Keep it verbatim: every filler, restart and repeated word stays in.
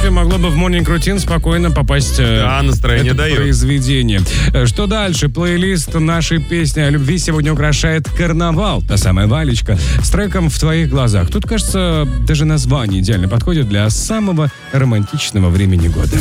принципе, могло бы в Morning Routine спокойно попасть да, настроение это дает. произведение. Что дальше? Плейлист нашей песни о любви сегодня украшает «Карнавал». Та самая Валечка с треком «В твоих глазах». Тут, кажется, даже название идеально подходит для самого романтичного времени года.